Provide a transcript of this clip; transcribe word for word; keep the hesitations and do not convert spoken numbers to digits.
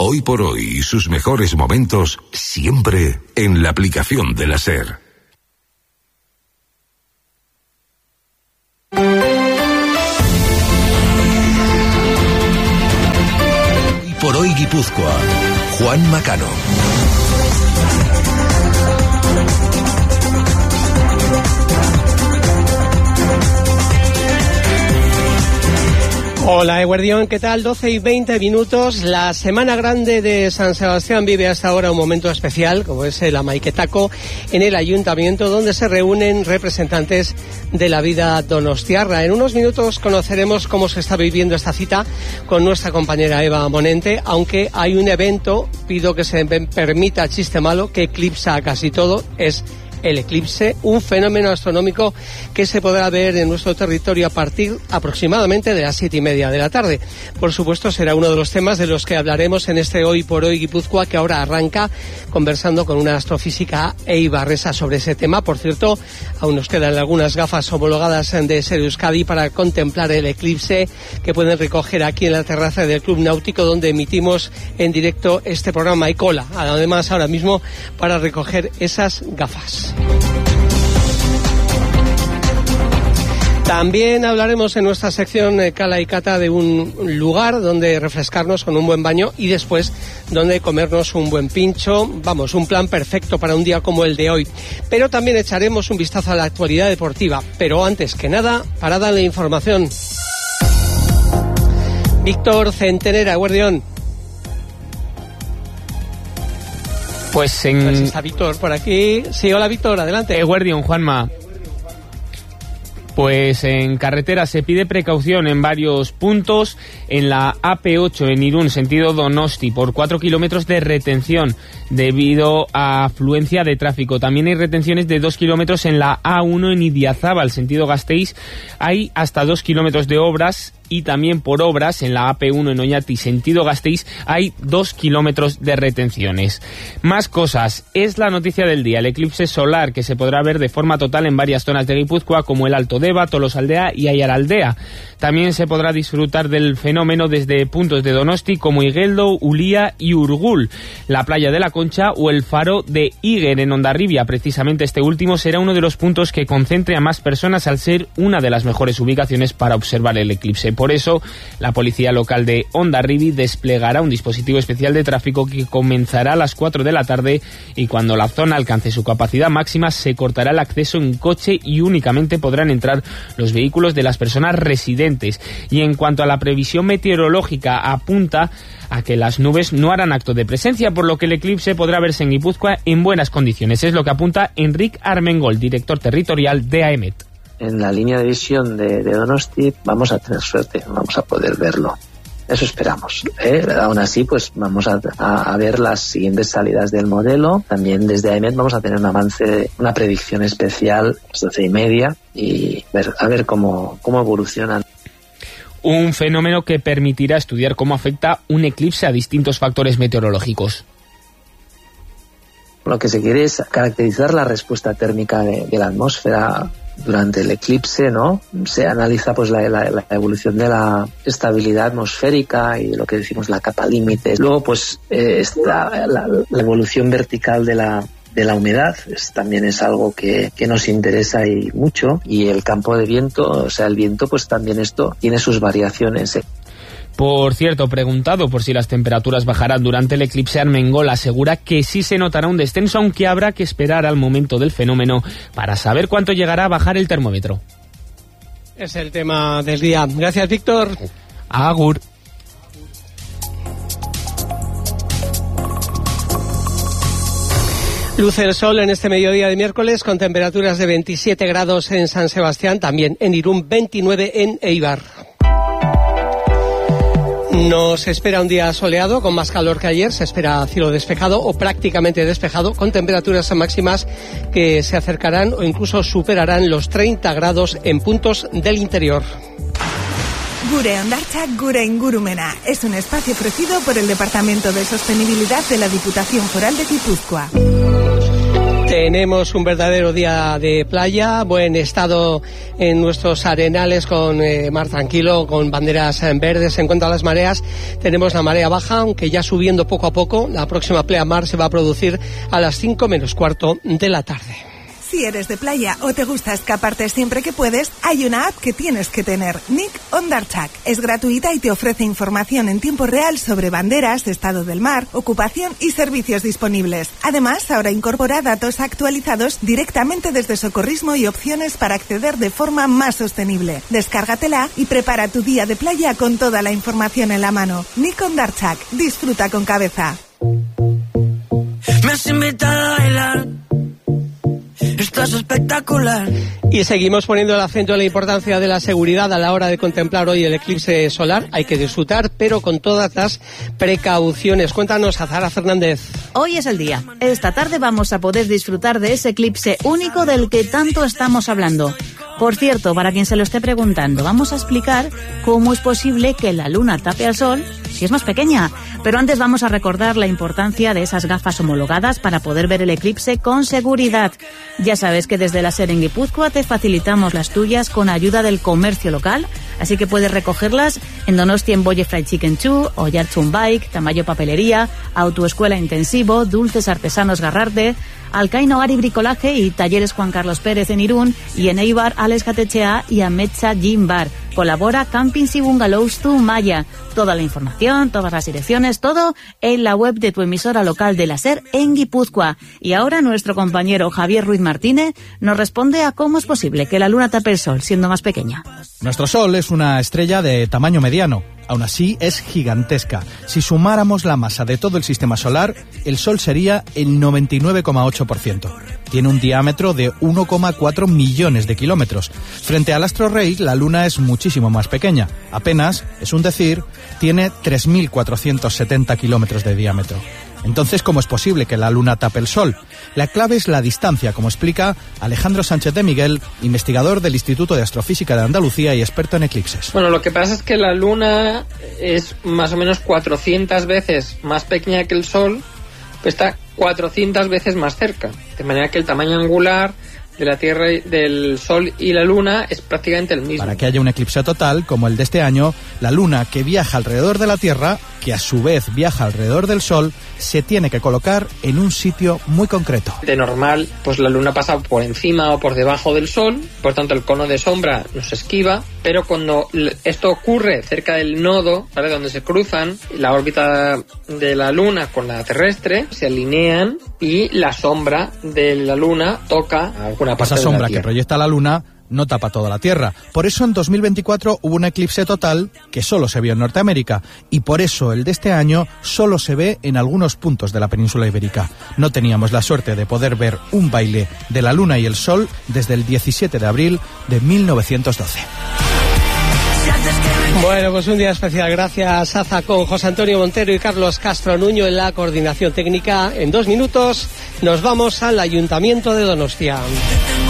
Hoy por hoy y sus mejores momentos siempre en la aplicación de la SER. Hoy por hoy Guipúzcoa, Juan Macano. Hola, Eguardión, ¿qué tal? doce y veinte minutos. La Semana Grande de San Sebastián vive hasta ahora un momento especial, como es el Amaiquetaco, en el Ayuntamiento, donde se reúnen representantes de la vida donostiarra. En unos minutos conoceremos cómo se está viviendo esta cita con nuestra compañera Eva Monente, aunque hay un evento, pido que se permita chiste malo, que eclipsa a casi todo, es el eclipse, un fenómeno astronómico que se podrá ver en nuestro territorio a partir aproximadamente de las siete y media de la tarde. Por supuesto, será uno de los temas de los que hablaremos en este Hoy por Hoy Guipúzcoa, que ahora arranca conversando con una astrofísica eibarresa sobre ese tema. Por cierto, aún nos quedan algunas gafas homologadas de SER Euskadi para contemplar el eclipse, que pueden recoger aquí en la terraza del Club Náutico, donde emitimos en directo este programa. Y cola, además, ahora mismo para recoger esas gafas. También hablaremos en nuestra sección eh, Cala y Cata de un lugar donde refrescarnos con un buen baño y después donde comernos un buen pincho. Vamos, un plan perfecto para un día como el de hoy. Pero también echaremos un vistazo a la actualidad deportiva. Pero antes que nada, parada de información. Víctor Centenera, Guardión. Pues en... Pues está Víctor por aquí. Sí, hola Víctor, adelante. Eguardión, Juanma. Pues en carretera se pide precaución en varios puntos. En la A P ocho en Irún, sentido Donosti, por cuatro kilómetros de retención debido a afluencia de tráfico. También hay retenciones de dos kilómetros en la A uno en Idiazábal, sentido Gasteiz. Hay hasta dos kilómetros de obras. Y también por obras en la A P uno en Oñati, sentido Gasteiz, hay dos kilómetros de retenciones. Más cosas, es la noticia del día, el eclipse solar, que se podrá ver de forma total en varias zonas de Guipúzcoa, como el Alto Deva, Tolosaldea y Ayaraldea. También se podrá disfrutar del fenómeno desde puntos de Donosti como Igueldo, Ulía y Urgul, la playa de la Concha o el faro de Iger en Hondarribia. Precisamente este último será uno de los puntos que concentre a más personas al ser una de las mejores ubicaciones para observar el eclipse. Por eso, la policía local de Hondarribi desplegará un dispositivo especial de tráfico que comenzará a las cuatro de la tarde y cuando la zona alcance su capacidad máxima se cortará el acceso en coche y únicamente podrán entrar los vehículos de las personas residentes. Y en cuanto a la previsión meteorológica, apunta a que las nubes no harán acto de presencia, por lo que el eclipse podrá verse en Guipúzcoa en buenas condiciones. Es lo que apunta Enric Armengol, director territorial de AEMET. En la línea de visión de, de Donosti vamos a tener suerte, vamos a poder verlo. Eso esperamos, ¿eh? Aún así, pues vamos a, a, a ver las siguientes salidas del modelo. También desde AEMET vamos a tener un avance, una predicción especial a las doce y media y ver, a ver cómo, cómo evolucionan. Un fenómeno que permitirá estudiar cómo afecta un eclipse a distintos factores meteorológicos. Lo que se quiere es caracterizar la respuesta térmica de, de la atmósfera durante el eclipse, ¿no? Se analiza pues la, la, la evolución de la estabilidad atmosférica y lo que decimos la capa límite. Luego pues eh, está la, la evolución vertical de la de la humedad, es, también es algo que, que nos interesa y mucho, y el campo de viento, o sea el viento pues también esto tiene sus variaciones, ¿eh? Por cierto, preguntado por si las temperaturas bajarán durante el eclipse, Armengol asegura que sí se notará un descenso, aunque habrá que esperar al momento del fenómeno para saber cuánto llegará a bajar el termómetro. Es el tema del día. Gracias, Víctor. Agur. Luce el sol en este mediodía de miércoles con temperaturas de veintisiete grados en San Sebastián, también en Irún, veintinueve en Eibar. Nos espera un día soleado con más calor que ayer, se espera cielo despejado o prácticamente despejado con temperaturas máximas que se acercarán o incluso superarán los treinta grados en puntos del interior. Gure Hondartza, Gure Ingurumena es un espacio ofrecido por el Departamento de Sostenibilidad de la Diputación Foral de Guipúzcoa. Tenemos un verdadero día de playa, buen estado en nuestros arenales con eh, mar tranquilo, con banderas en verdes. En cuanto a las mareas, tenemos la marea baja, aunque ya subiendo poco a poco. La próxima pleamar se va a producir a las cinco menos cuarto de la tarde. Si eres de playa o te gusta escaparte siempre que puedes, hay una app que tienes que tener, Nick Ondarchak. Es gratuita y te ofrece información en tiempo real sobre banderas, estado del mar, ocupación y servicios disponibles. Además, ahora incorpora datos actualizados directamente desde Socorrismo y opciones para acceder de forma más sostenible. Descárgatela y prepara tu día de playa con toda la información en la mano. Nick Ondarchak, disfruta con cabeza. Me has invitado a bailar. Estás espectacular. Y seguimos poniendo el acento en la importancia de la seguridad a la hora de contemplar hoy el eclipse solar. Hay que disfrutar, pero con todas las precauciones. Cuéntanos, Azahara Fernández. Hoy es el día. Esta tarde vamos a poder disfrutar de ese eclipse único del que tanto estamos hablando. Por cierto, para quien se lo esté preguntando, vamos a explicar cómo es posible que la luna tape al sol si es más pequeña. Pero antes vamos a recordar la importancia de esas gafas homologadas para poder ver el eclipse con seguridad. Ya sabes que desde la SER en Guipúzcoa te facilitamos las tuyas con ayuda del comercio local, así que puedes recogerlas en Donosti en Bolle Fried Chicken Chu, Oyartxun Bike, Tamayo Papelería, Autoescuela Intensivo, Dulces Artesanos Garrarte, Alcaino Ari Bricolaje y Talleres Juan Carlos Pérez en Irún, y en Eibar Alex Gatechea y Ametsa Gym Bar. Colabora Campings y Bungalows Zumaya. Toda la información, todas las direcciones, todo en la web de tu emisora local de la SER en Guipúzcoa. Y ahora nuestro compañero Javier Ruiz Martínez nos responde a cómo es posible que la luna tape el sol siendo más pequeña. Nuestro sol es una estrella de tamaño mediano. Aún así, es gigantesca. Si sumáramos la masa de todo el sistema solar, el Sol sería el noventa y nueve coma ocho por ciento. Tiene un diámetro de uno coma cuatro millones de kilómetros. Frente al astro rey, la Luna es muchísimo más pequeña. Apenas, es un decir, tiene tres mil cuatrocientos setenta kilómetros de diámetro. Entonces, ¿cómo es posible que la Luna tape el Sol? La clave es la distancia, como explica Alejandro Sánchez de Miguel, investigador del Instituto de Astrofísica de Andalucía y experto en eclipses. Bueno, lo que pasa es que la Luna es más o menos cuatrocientas veces más pequeña que el Sol, pues está cuatrocientas veces más cerca. De manera que el tamaño angular de la Tierra, del Sol y la Luna es prácticamente el mismo. Para que haya un eclipse total, como el de este año, la Luna, que viaja alrededor de la Tierra, que a su vez viaja alrededor del Sol, se tiene que colocar en un sitio muy concreto. De normal, pues la Luna pasa por encima o por debajo del Sol, por tanto el cono de sombra nos esquiva, pero cuando esto ocurre cerca del nodo, ¿vale?, donde se cruzan la órbita de la Luna con la terrestre, se alinean y la sombra de la Luna toca alguna parte Esa de sombra la Tierra que proyecta la Luna no tapa toda la Tierra. Por eso en dos mil veinticuatro hubo un eclipse total que solo se vio en Norteamérica, y por eso el de este año solo se ve en algunos puntos de la península ibérica. No teníamos la suerte de poder ver un baile de la Luna y el Sol desde el diecisiete de abril de mil novecientos doce. Bueno, pues un día especial. Gracias, Aza, con José Antonio Montero y Carlos Castro Nuño en la coordinación técnica. En dos minutos nos vamos al Ayuntamiento de Donostia.